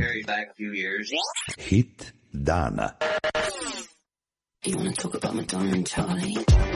Hit dana. You wanna talk about Madonna and Charlie?